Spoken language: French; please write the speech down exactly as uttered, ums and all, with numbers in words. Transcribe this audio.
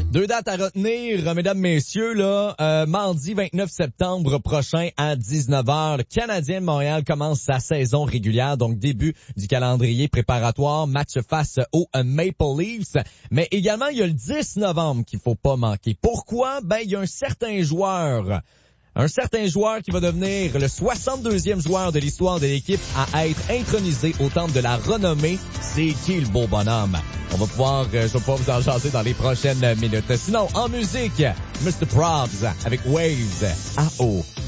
Deux dates à retenir, mesdames, messieurs, là, euh, mardi vingt-neuf septembre prochain à dix-neuf heures, le Canadien de Montréal commence sa saison régulière, donc début du calendrier préparatoire, match face aux Maple Leafs. Mais également, il y a le dix novembre qu'il faut pas manquer. Pourquoi? Ben, il y a un certain joueur Un certain joueur qui va devenir le soixante-deuxième joueur de l'histoire de l'équipe à être intronisé au temple de la renommée. C'est qui le beau bonhomme? On va pouvoir, euh, je vais pouvoir vous en jaser dans les prochaines minutes. Sinon, en musique, mister Probs avec Waves. Ah oh.